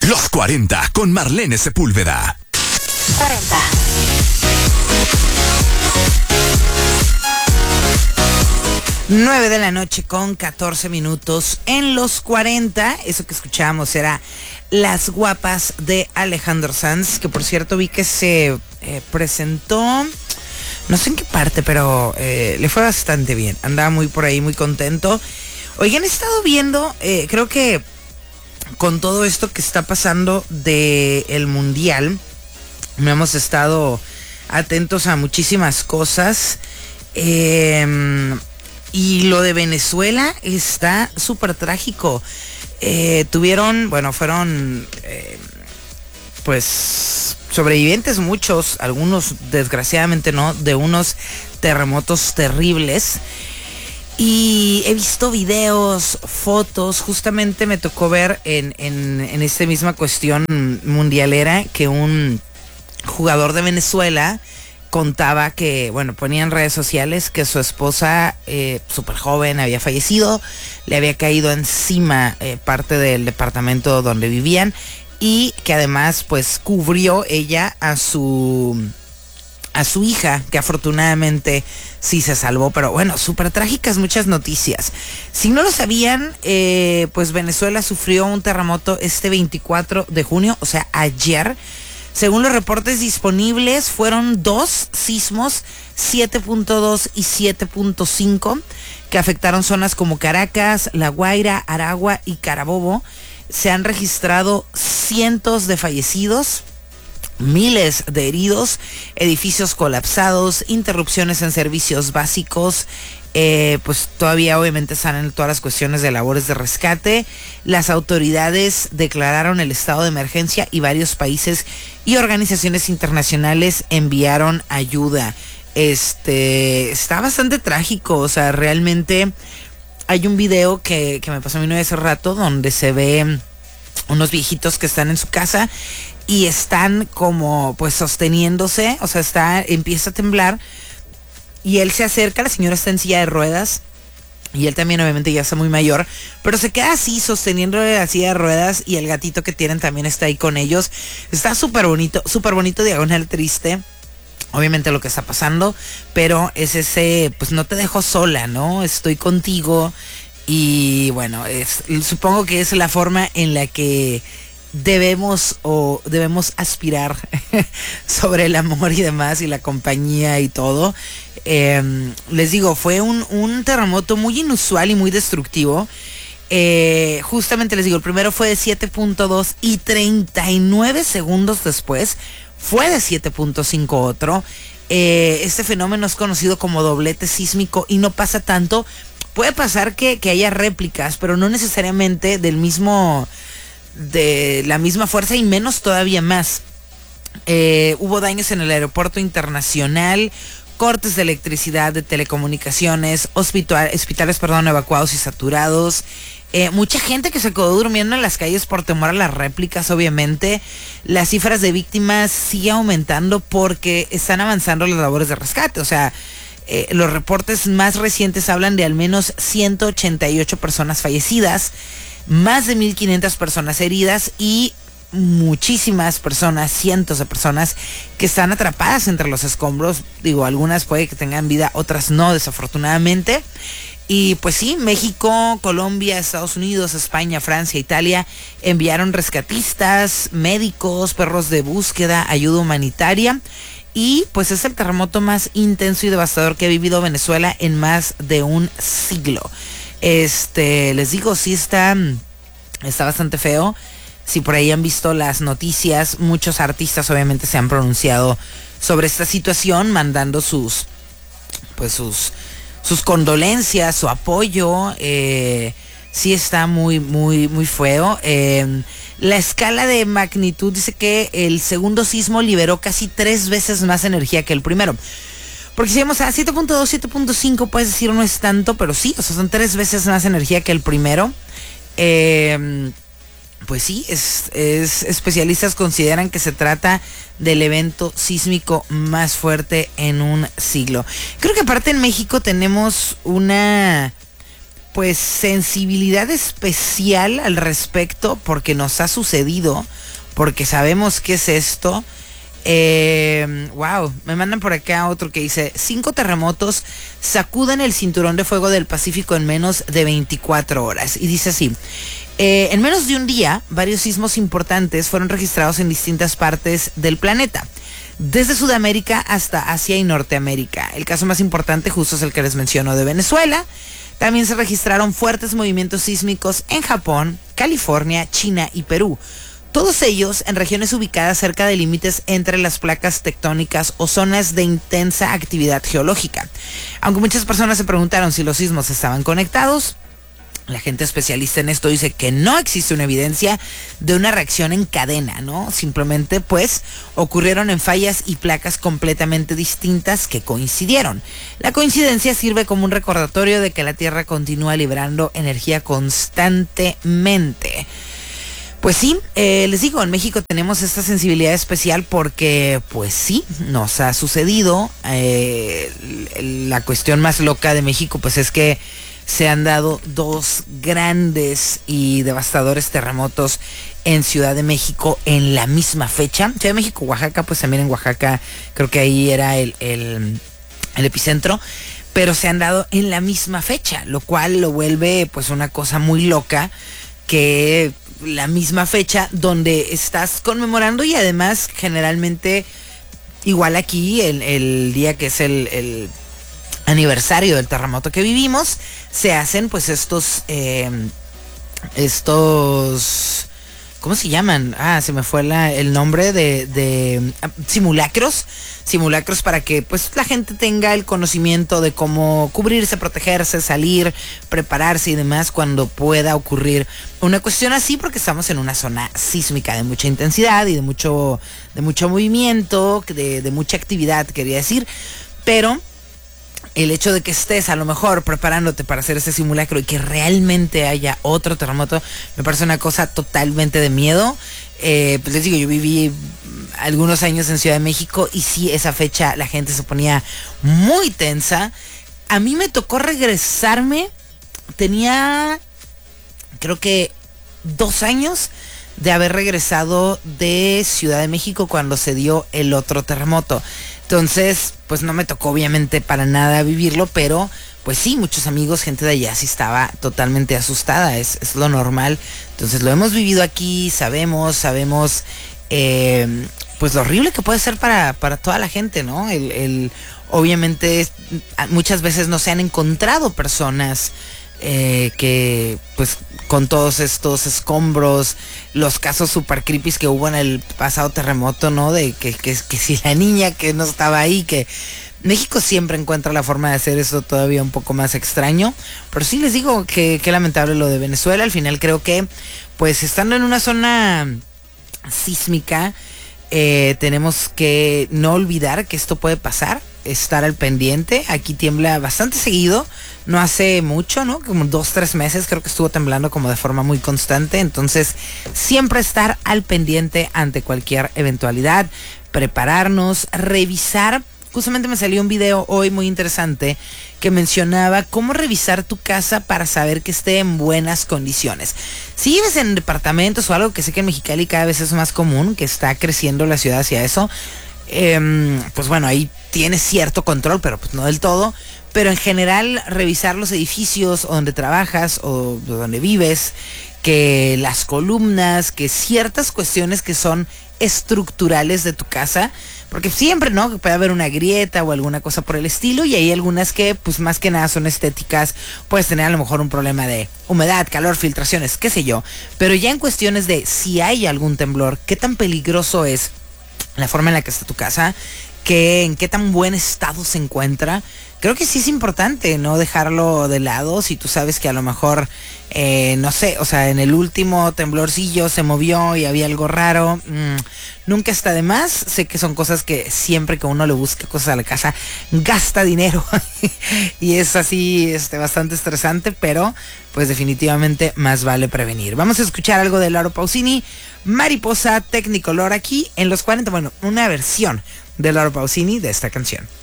Los 40 con Marlene Sepúlveda. 40. Nueve de la noche con 14 minutos en los 40. Eso que escuchábamos era Las Guapas de Alejandro Sanz, que por cierto vi que se presentó, no sé en qué parte, pero le fue bastante bien. Andaba muy por ahí, muy contento. Oigan, he estado viendo, creo que con todo esto que está pasando del Mundial, me hemos estado atentos a muchísimas cosas. Y lo de Venezuela está súper trágico. Fueron pues sobrevivientes muchos, algunos desgraciadamente no, de unos terremotos terribles. Y he visto videos, fotos, justamente me tocó ver en esta misma cuestión mundialera que un jugador de Venezuela contaba que, ponía en redes sociales que su esposa, súper joven, había fallecido, le había caído encima parte del departamento donde vivían y que además, pues, cubrió ella a su hija, que afortunadamente sí se salvó, pero súper trágicas muchas noticias. Si no lo sabían, pues Venezuela sufrió un terremoto este 24 de junio, o sea, ayer. Según los reportes disponibles, fueron 2 sismos, 7.2 y 7.5, que afectaron zonas como Caracas, La Guaira, Aragua y Carabobo. Se han registrado cientos de fallecidos, miles de heridos, edificios colapsados, interrupciones en servicios básicos. Pues todavía obviamente están en todas las cuestiones de labores de rescate. Las autoridades declararon el estado de emergencia y varios países y organizaciones internacionales enviaron ayuda. Está bastante trágico, o sea, realmente hay un video que me pasó a mí no hace rato donde se ve unos viejitos que están en su casa y están como pues sosteniéndose, o sea, empieza a temblar. Y él se acerca, la señora está en silla de ruedas y él también obviamente ya está muy mayor, pero se queda así sosteniendo la silla de ruedas y el gatito que tienen también está ahí con ellos. Está súper bonito, diagonal triste, obviamente lo que está pasando, pero es ese, pues no te dejo sola, ¿no? Estoy contigo y supongo que es la forma en la que debemos aspirar sobre el amor y demás y la compañía y todo. Les digo, fue un terremoto muy inusual y muy destructivo. Justamente les digo, el primero fue de 7.2 y 39 segundos después fue de 7.5 otro. Este fenómeno es conocido como doblete sísmico y no pasa tanto. Puede pasar que haya réplicas, pero no necesariamente de la misma fuerza y menos todavía más. Hubo daños en el aeropuerto internacional, cortes de electricidad, de telecomunicaciones, hospitales evacuados y saturados. Mucha gente que se quedó durmiendo en las calles por temor a las réplicas, obviamente. Las cifras de víctimas siguen aumentando porque están avanzando las labores de rescate. O sea, los reportes más recientes hablan de al menos 188 personas fallecidas, más de 1,500 personas heridas y muchísimas personas, cientos de personas que están atrapadas entre los escombros. Digo, algunas puede que tengan vida, otras no, desafortunadamente. Y pues sí, México, Colombia, Estados Unidos, España, Francia, Italia enviaron rescatistas, médicos, perros de búsqueda, ayuda humanitaria. Y pues es el terremoto más intenso y devastador que ha vivido Venezuela en más de un siglo. Les digo, sí está bastante feo. Si por ahí han visto las noticias, muchos artistas obviamente se han pronunciado sobre esta situación, mandando sus condolencias, su apoyo. Sí está muy, muy, muy feo. La escala de magnitud dice que el segundo sismo liberó casi 3 veces más energía que el primero. Porque si vamos a 7.2, 7.5, puedes decir no es tanto, pero sí, o sea, son 3 veces más energía que el primero. Pues sí, especialistas consideran que se trata del evento sísmico más fuerte en un siglo. Creo que aparte en México tenemos una pues sensibilidad especial al respecto porque nos ha sucedido, porque sabemos qué es esto. Wow, me mandan por acá otro que dice: 5 terremotos sacuden el cinturón de fuego del Pacífico en menos de 24 horas. Y dice así: en menos de un día, varios sismos importantes fueron registrados en distintas partes del planeta, desde Sudamérica hasta Asia y Norteamérica. El caso más importante justo es el que les menciono de Venezuela. También se registraron fuertes movimientos sísmicos en Japón, California, China y Perú. Todos ellos en regiones ubicadas cerca de límites entre las placas tectónicas o zonas de intensa actividad geológica. Aunque muchas personas se preguntaron si los sismos estaban conectados, la gente especialista en esto dice que no existe una evidencia de una reacción en cadena, ¿no? Simplemente pues ocurrieron en fallas y placas completamente distintas que coincidieron. La coincidencia sirve como un recordatorio de que la Tierra continúa liberando energía constantemente. Pues sí, les digo, en México tenemos esta sensibilidad especial porque, pues sí, nos ha sucedido. La cuestión más loca de México, pues es que se han dado 2 grandes y devastadores terremotos en Ciudad de México en la misma fecha. Ciudad de México, Oaxaca, pues también en Oaxaca creo que ahí era el epicentro. Pero se han dado en la misma fecha, lo cual lo vuelve pues una cosa muy loca, que la misma fecha donde estás conmemorando y además generalmente igual aquí el día que es el aniversario del terremoto que vivimos, se hacen pues estos ¿cómo se llaman? Se me fue el nombre de simulacros para que pues la gente tenga el conocimiento de cómo cubrirse, protegerse, salir, prepararse y demás cuando pueda ocurrir una cuestión así, porque estamos en una zona sísmica de mucha intensidad y de mucho movimiento, de mucha actividad, quería decir, pero el hecho de que estés a lo mejor preparándote para hacer ese simulacro y que realmente haya otro terremoto, me parece una cosa totalmente de miedo. Pues les digo, yo viví algunos años en Ciudad de México y sí, esa fecha la gente se ponía muy tensa. A mí me tocó regresarme, tenía creo que 2 años de haber regresado de Ciudad de México cuando se dio el otro terremoto. Entonces, pues no me tocó obviamente para nada vivirlo, pero pues sí, muchos amigos, gente de allá sí estaba totalmente asustada, es lo normal. Entonces lo hemos vivido aquí, sabemos pues lo horrible que puede ser para toda la gente, ¿no? Obviamente muchas veces no se han encontrado personas que pues con todos estos escombros, los casos super creepy que hubo en el pasado terremoto, ¿no? De que si la niña que no estaba ahí, que México siempre encuentra la forma de hacer eso todavía un poco más extraño. Pero sí les digo que lamentable lo de Venezuela. Al final creo que pues estando en una zona sísmica, tenemos que no olvidar que esto puede pasar, estar al pendiente. Aquí tiembla bastante seguido, no hace mucho, ¿no? Como 2-3 meses creo que estuvo temblando como de forma muy constante. Entonces siempre estar al pendiente ante cualquier eventualidad, prepararnos, revisar. Justamente me salió un video hoy muy interesante que mencionaba cómo revisar tu casa para saber que esté en buenas condiciones. Si vives en departamentos o algo, que sé que en Mexicali cada vez es más común, que está creciendo la ciudad hacia eso, pues bueno, ahí tienes cierto control, pero pues no del todo. Pero en general, revisar los edificios o donde trabajas o donde vives, que las columnas, que ciertas cuestiones que son estructurales de tu casa, porque siempre, ¿no? Puede haber una grieta o alguna cosa por el estilo, y hay algunas que, pues más que nada son estéticas. Puedes tener a lo mejor un problema de humedad, calor, filtraciones, qué sé yo. Pero ya en cuestiones de si hay algún temblor, qué tan peligroso es la forma en la que está tu casa, en qué tan buen estado se encuentra. Creo que sí es importante no dejarlo de lado. Si tú sabes que a lo mejor, no sé, o sea, en el último temblorcillo se movió y había algo raro, nunca está de más. Sé que son cosas que siempre que uno le busque cosas a la casa, gasta dinero y es así bastante estresante, pero pues definitivamente más vale prevenir. Vamos a escuchar algo de Laura Pausini, Mariposa Technicolor, aquí en los 40, bueno, una versión de Laura Pausini de esta canción.